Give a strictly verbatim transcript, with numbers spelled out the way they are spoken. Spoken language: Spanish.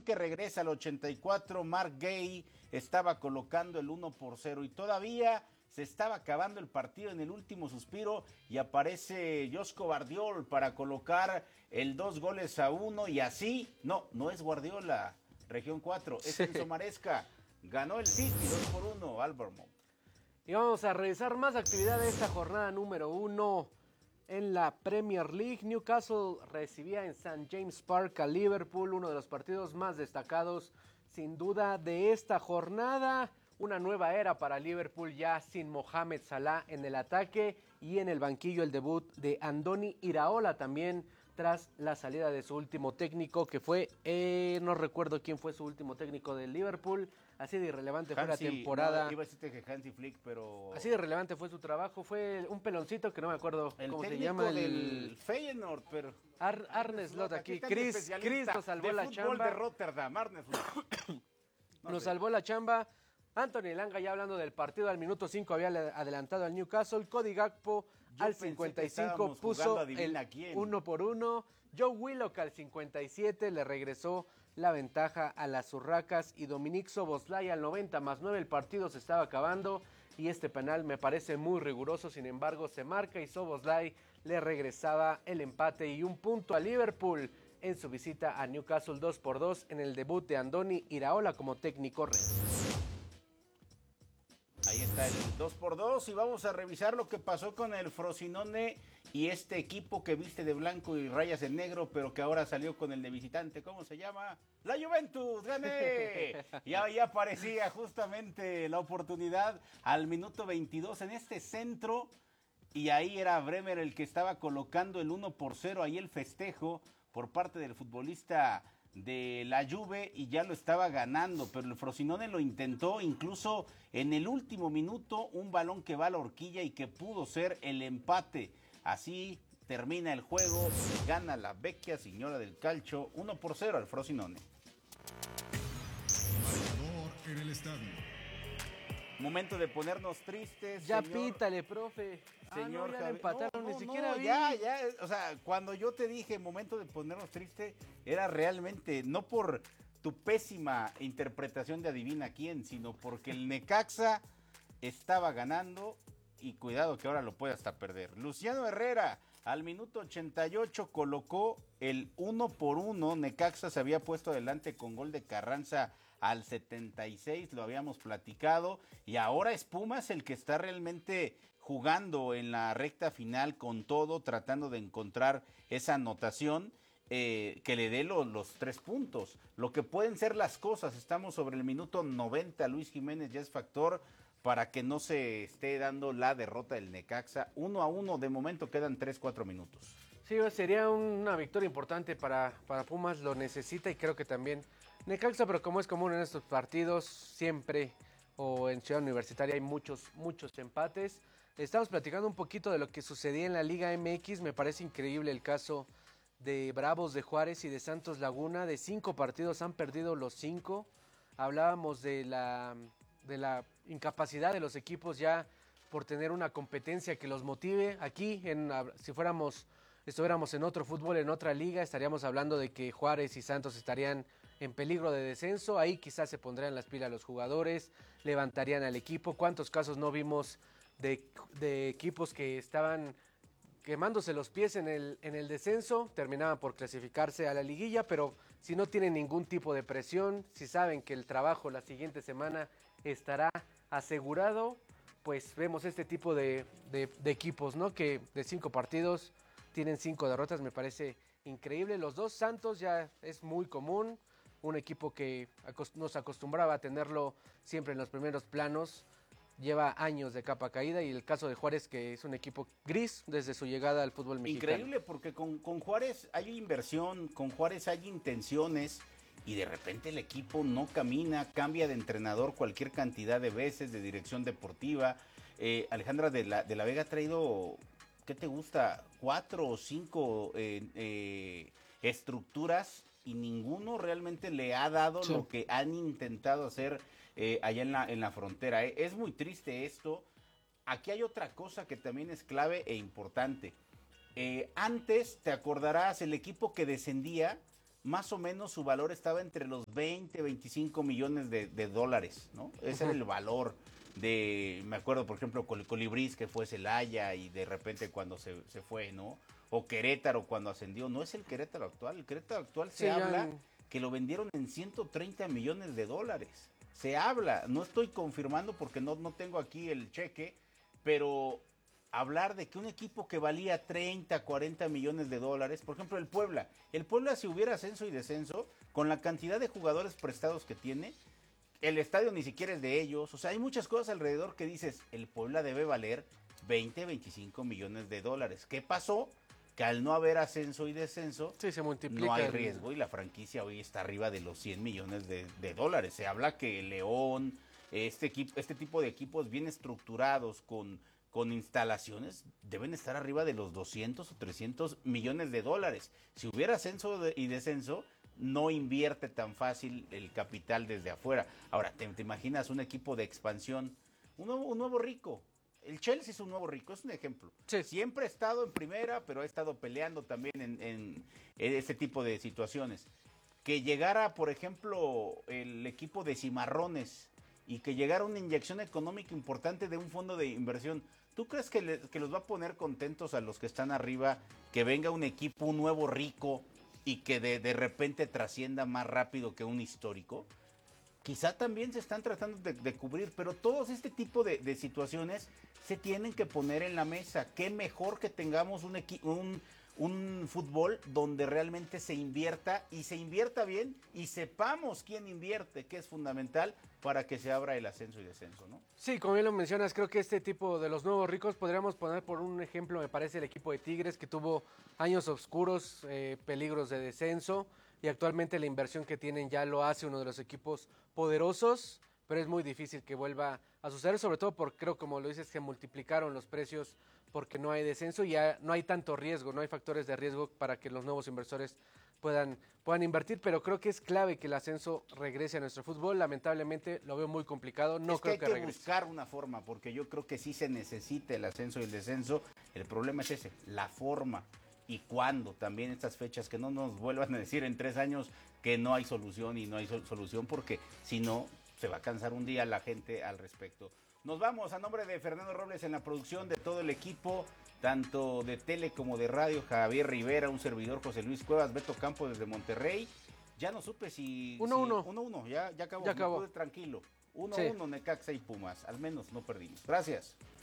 que regresa al ochenta y cuatro, Mark Gay estaba colocando el uno por cero y todavía se estaba acabando el partido en el último suspiro y aparece Josko Gvardiol para colocar el dos goles a uno y así, no, no es Guardiola, región cuatro, es Enzo Maresca, ganó el City dos por uno al Bournemouth. Y vamos a revisar más actividad de esta jornada número uno en la Premier League. Newcastle recibía en Saint James Park a Liverpool, uno de los partidos más destacados sin duda de esta jornada. Una nueva era para Liverpool ya sin Mohamed Salah en el ataque y en el banquillo el debut de Andoni Iraola también tras la salida de su último técnico que fue, eh, no recuerdo quién fue su último técnico de Liverpool, así de irrelevante fue Hansi, la temporada. No, iba a decirte que Hansi Flick, pero... Así de relevante fue su trabajo, fue un peloncito que no me acuerdo el cómo se llama. El del Feyenoord, pero... Ar Arne Slot aquí, Chris, Chris nos salvó la chamba. de Rotterdam, Arne Slot. No nos sé. salvó la chamba. Anthony Elanga, ya hablando del partido, al minuto cinco había adelantado al Newcastle. Cody Gakpo Yo al cincuenta y cinco puso el uno por uno. Joe Willock al cincuenta y siete le regresó la ventaja a las Urracas. Y Dominic Szoboszlai al noventa más nueve. El partido se estaba acabando y este penal me parece muy riguroso. Sin embargo, se marca y Szoboszlai le regresaba el empate y un punto a Liverpool en su visita a Newcastle dos por dos en el debut de Andoni Iraola como técnico red. Ahí está el dos por dos y vamos a revisar lo que pasó con el Frosinone y este equipo que viste de blanco y rayas en negro, pero que ahora salió con el de visitante. ¿Cómo se llama? ¡La Juventus! ¡Gané! Y ahí aparecía justamente la oportunidad al minuto veintidós en este centro y ahí era Bremer el que estaba colocando el uno por cero, ahí el festejo por parte del futbolista de la Juve y ya lo estaba ganando, pero el Frosinone lo intentó, incluso en el último minuto, un balón que va a la horquilla y que pudo ser el empate. Así termina el juego, gana la vecchia señora del calcio, uno por cero al Frosinone. Marcador en el estadio. Momento de ponernos tristes. Ya señor, pítale, profe. Señor, ah, no, ya le empataron, no, no, ni siquiera no, vi. Ya, ya, o sea, cuando yo te dije momento de ponernos tristes, era realmente, no por tu pésima interpretación de adivina quién, sino porque el Necaxa estaba ganando y cuidado que ahora lo puede hasta perder. Luciano Herrera al minuto ochenta y ocho colocó el uno por uno, Necaxa se había puesto adelante con gol de Carranza al setenta y seis, lo habíamos platicado, y ahora es Pumas el que está realmente jugando en la recta final con todo, tratando de encontrar esa anotación eh, que le dé lo, los tres puntos. Lo que pueden ser las cosas, estamos sobre el minuto noventa, Luis Jiménez ya es factor para que no se esté dando la derrota del Necaxa. Uno a uno, de momento quedan tres, cuatro minutos. Sí, sería una victoria importante para, para Pumas, lo necesita y creo que también Necaxa, pero como es común en estos partidos, siempre o en Ciudad Universitaria hay muchos, muchos empates. Estamos platicando un poquito de lo que sucedía en la Liga M X, me parece increíble el caso de Bravos de Juárez y de Santos Laguna, de cinco partidos han perdido los cinco. Hablábamos de la, de la incapacidad de los equipos ya por tener una competencia que los motive. Aquí, en, si fuéramos... estuviéramos en otro fútbol, en otra liga, estaríamos hablando de que Juárez y Santos estarían en peligro de descenso. Ahí quizás se pondrían las pilas los jugadores, levantarían al equipo. ¿Cuántos casos no vimos de, de equipos que estaban quemándose los pies en el, en el descenso? Terminaban por clasificarse a la liguilla, pero si no tienen ningún tipo de presión, si saben que el trabajo la siguiente semana estará asegurado, pues vemos este tipo de, de, de equipos, ¿no? Que de cinco partidos tienen cinco derrotas, me parece increíble. Los dos Santos ya es muy común, un equipo que nos acostumbraba a tenerlo siempre en los primeros planos, lleva años de capa caída, y el caso de Juárez, que es un equipo gris desde su llegada al fútbol mexicano. Increíble, porque con, con Juárez hay inversión, con Juárez hay intenciones, y de repente el equipo no camina, cambia de entrenador cualquier cantidad de veces, de dirección deportiva. Eh, Alejandra de la, de la Vega ha traído... ¿qué te gusta? Cuatro o cinco eh, eh, estructuras y ninguno realmente le ha dado sí. lo que han intentado hacer eh, allá en la, en la frontera. Eh. Es muy triste esto. Aquí hay otra cosa que también es clave e importante. Eh, antes, te acordarás, el equipo que descendía más o menos su valor estaba entre los veinte, veinticinco millones de, de dólares, ¿no? Ese uh-huh. era el valor de, me acuerdo, por ejemplo, Col Colibrís, que fue Celaya, y de repente cuando se, se fue, ¿no? O Querétaro cuando ascendió. No es el Querétaro actual, el Querétaro actual se sí, habla ya... que lo vendieron en ciento treinta millones de dólares. Se habla, no estoy confirmando porque no, no tengo aquí el cheque, pero hablar de que un equipo que valía treinta, cuarenta millones de dólares, por ejemplo el Puebla, el Puebla si hubiera ascenso y descenso, con la cantidad de jugadores prestados que tiene, el estadio ni siquiera es de ellos, o sea, hay muchas cosas alrededor que dices, el Puebla debe valer veinte, veinticinco millones de dólares. ¿Qué pasó? Que al no haber ascenso y descenso, sí, se multiplica no hay riesgo y la franquicia hoy está arriba de los cien millones de, de dólares. Se habla que León, este, equipo, este tipo de equipos bien estructurados con... con instalaciones, deben estar arriba de los doscientos o trescientos millones de dólares. Si hubiera ascenso de, y descenso, no invierte tan fácil el capital desde afuera. Ahora, ¿te, te imaginas un equipo de expansión? Un nuevo, un nuevo rico. El Chelsea es un nuevo rico, es un ejemplo. Sí. Siempre ha estado en primera, pero ha estado peleando también en, en, en este tipo de situaciones. Que llegara, por ejemplo, el equipo de Cimarrones y que llegara una inyección económica importante de un fondo de inversión. ¿Tú crees que, le, que los va a poner contentos a los que están arriba, que venga un equipo, un nuevo rico y que de, de repente trascienda más rápido que un histórico? Quizá también se están tratando de, de cubrir, pero todos este tipo de, de situaciones se tienen que poner en la mesa. Qué mejor que tengamos un, equi- un, un fútbol donde realmente se invierta y se invierta bien y sepamos quién invierte, que es fundamental para que se abra el ascenso y descenso, ¿no? Sí, como bien lo mencionas, creo que este tipo de los nuevos ricos podríamos poner por un ejemplo, me parece el equipo de Tigres, que tuvo años oscuros, eh, peligros de descenso, y actualmente la inversión que tienen ya lo hace uno de los equipos poderosos, pero es muy difícil que vuelva a suceder, sobre todo porque creo, como lo dices, que multiplicaron los precios porque no hay descenso y ya no hay tanto riesgo, no hay factores de riesgo para que los nuevos inversores puedan, puedan invertir, pero creo que es clave que el ascenso regrese a nuestro fútbol. Lamentablemente lo veo muy complicado, no es creo que, que, hay que regrese. buscar una forma, porque yo creo que sí se necesita el ascenso y el descenso. El problema es ese, la forma y cuándo. También estas fechas, que no nos vuelvan a decir en tres años que no hay solución y no hay sol- solución, porque si no, se va a cansar un día la gente al respecto. Nos vamos a nombre de Fernando Robles en la producción, de todo el equipo, tanto de tele como de radio, Javier Rivera, un servidor, José Luis Cuevas, Beto Campos desde Monterrey. Ya no supe si... uno uno. Si, uno uno, ya, ya acabó. Ya acabó. Me pude tranquilo. uno uno, sí. Necaxa y Pumas. Al menos no perdimos. Gracias.